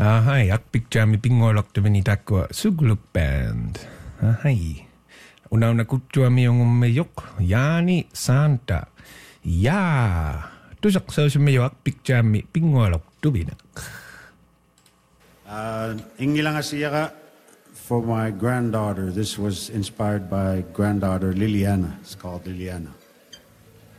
Ahai, akpikjaami pingoilortavani takkua Sugluk Band. Ahai. Unauna kuttuami ongummeyok Jaani Santa. Jaa. Tusak sausimme jo akpikjaami pingoilortuvina. Ingilanga for my granddaughter. This was inspired by granddaughter Liliana. It's called Liliana.